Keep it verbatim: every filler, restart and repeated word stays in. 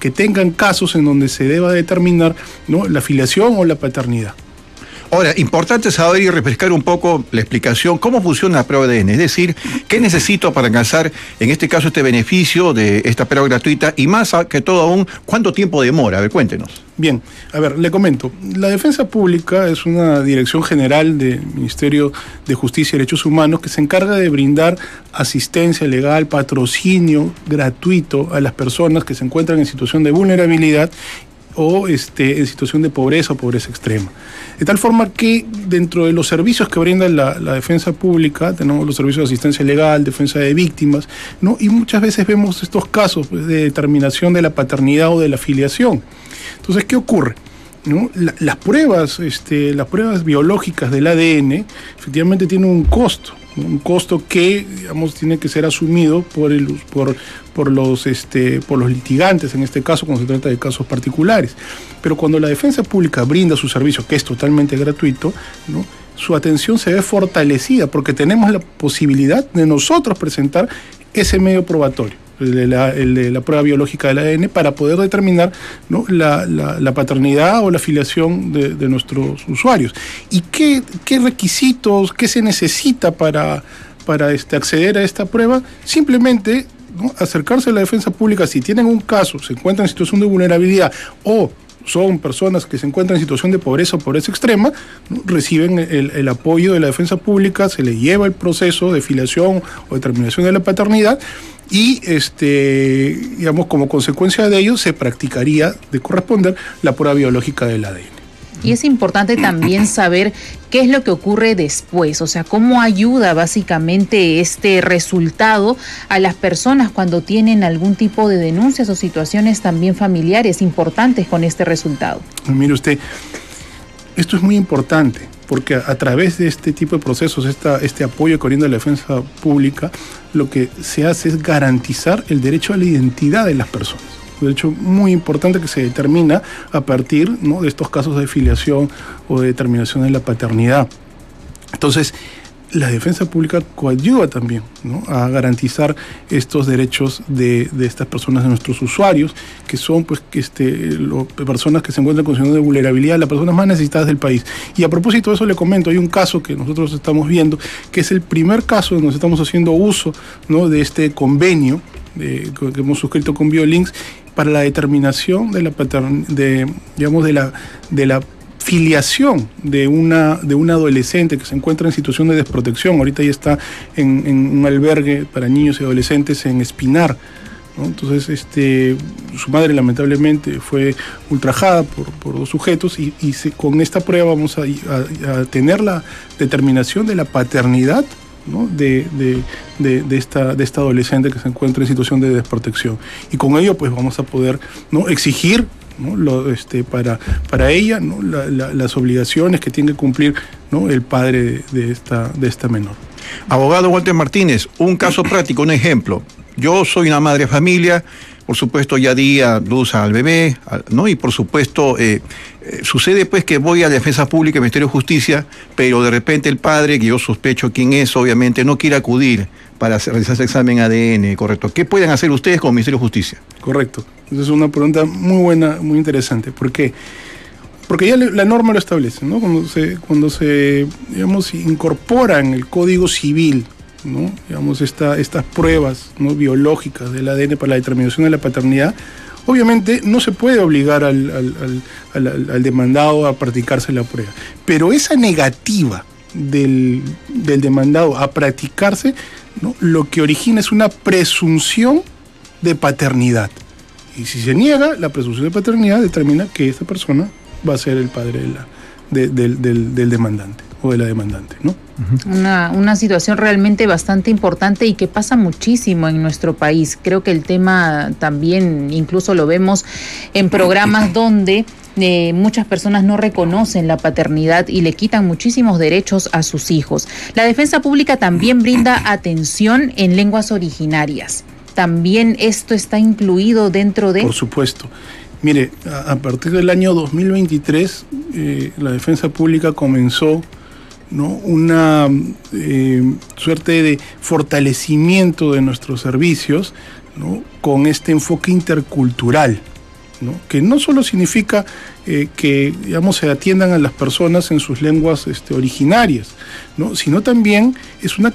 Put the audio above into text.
que tengan casos en donde se deba determinar, ¿no?, la filiación o la paternidad. Ahora, importante saber y refrescar un poco la explicación, cómo funciona la prueba de A D N, es decir, qué necesito para alcanzar, en este caso, este beneficio de esta prueba gratuita y más que todo aún, ¿cuánto tiempo demora? A ver, cuéntenos. Bien, a ver, le comento. La Defensa Pública es una dirección general del Ministerio de Justicia y Derechos Humanos que se encarga de brindar asistencia legal, patrocinio gratuito a las personas que se encuentran en situación de vulnerabilidad o este, en situación de pobreza o pobreza extrema. De tal forma que dentro de los servicios que brinda la, la Defensa Pública, tenemos los servicios de asistencia legal, defensa de víctimas, ¿no?, y muchas veces vemos estos casos, pues, de determinación de la paternidad o de la filiación. Entonces, ¿qué ocurre? ¿No? La, las pruebas, este, las pruebas biológicas del A D N efectivamente tienen un costo, ¿no?, un costo que, digamos, tiene que ser asumido por el, por, por los, este, por los litigantes, en este caso, cuando se trata de casos particulares. Pero cuando la Defensa Pública brinda su servicio, que es totalmente gratuito, ¿no?, su atención se ve fortalecida porque tenemos la posibilidad de nosotros presentar ese medio probatorio, el de la, el de la prueba biológica del A D N, para poder determinar, ¿no?, la, la, la paternidad o la filiación de, de nuestros usuarios. ¿Y qué, qué requisitos, qué se necesita para, para este, acceder a esta prueba? Simplemente, ¿no?, acercarse a la Defensa Pública si tienen un caso, se encuentran en situación de vulnerabilidad o son personas que se encuentran en situación de pobreza o pobreza extrema, ¿no?, reciben el, el apoyo de la Defensa Pública, se les lleva el proceso de filiación o determinación de la paternidad y, este, digamos, como consecuencia de ello se practicaría de corresponder la prueba biológica del A D N. Y es importante también saber qué es lo que ocurre después, o sea, cómo ayuda básicamente este resultado a las personas cuando tienen algún tipo de denuncias o situaciones también familiares importantes con este resultado. Mire usted, esto es muy importante porque a, a través de este tipo de procesos, esta, este apoyo que brinda la Defensa Pública, lo que se hace es garantizar el derecho a la identidad de las personas. Un derecho muy importante que se determina a partir, ¿no?, de estos casos de filiación o de determinación de la paternidad. Entonces, la Defensa Pública coadyuva también, ¿no?, a garantizar estos derechos de, de estas personas, de nuestros usuarios, que son, pues, que este, lo, personas que se encuentran en condición de vulnerabilidad, las personas más necesitadas del país. Y a propósito de eso le comento, hay un caso que nosotros estamos viendo, que es el primer caso donde estamos haciendo uso, ¿no?, de este convenio de, que hemos suscrito con BioLinks para la determinación de la patern, de, digamos, de la, de la filiación de una, de una adolescente que se encuentra en situación de desprotección. Ahorita ya está en, en un albergue para niños y adolescentes en Espinar, ¿no? Entonces, este, su madre lamentablemente fue ultrajada por, por dos sujetos y, y se, con esta prueba vamos a, a, a tener la determinación de la paternidad, ¿no?, de, de, de, de, esta, de esta adolescente que se encuentra en situación de desprotección. Y con ello, pues, vamos a poder, ¿no?, exigir, ¿no?, lo, este, para, para ella, ¿no?, la, la, las obligaciones que tiene que cumplir, ¿no?, el padre de, de, esta, de esta menor. Abogado Walter Martínez, un caso práctico, un ejemplo. Yo soy una madre de familia, por supuesto ya di a luz al bebé, ¿no? Y por supuesto eh, eh, sucede pues que voy a la Defensa Pública, al Ministerio de Justicia, pero de repente el padre, que yo sospecho quién es, obviamente no quiere acudir para realizar ese examen A D N, ¿correcto? ¿Qué pueden hacer ustedes como Ministerio de Justicia? Correcto. Esa es una pregunta muy buena, muy interesante. ¿Por qué? Porque ya la norma lo establece, ¿no? Cuando se, cuando se, digamos, incorpora en el Código Civil, ¿no?, digamos, esta, estas pruebas, ¿no?, biológicas del A D N para la determinación de la paternidad, obviamente no se puede obligar al, al, al, al, al demandado a practicarse la prueba. Pero esa negativa del, del demandado a practicarse, ¿no?, lo que origina es una presunción de paternidad. Y si se niega, la presunción de paternidad determina que esta persona va a ser el padre de la, de, del, del, del demandante o de la demandante, ¿no? Una, una situación realmente bastante importante y que pasa muchísimo en nuestro país. Creo que el tema también incluso lo vemos en programas donde eh, muchas personas no reconocen la paternidad y le quitan muchísimos derechos a sus hijos. La Defensa Pública también brinda atención en lenguas originarias. ¿También esto está incluido dentro de...? Por supuesto. Mire, a, a partir del año dos mil veintitrés, eh, la Defensa Pública comenzó, ¿no?, una eh, suerte de fortalecimiento de nuestros servicios, ¿no?, con este enfoque intercultural, ¿no? Que no solo significa eh, que, digamos, se atiendan a las personas en sus lenguas este, originarias, ¿no? Sino también es una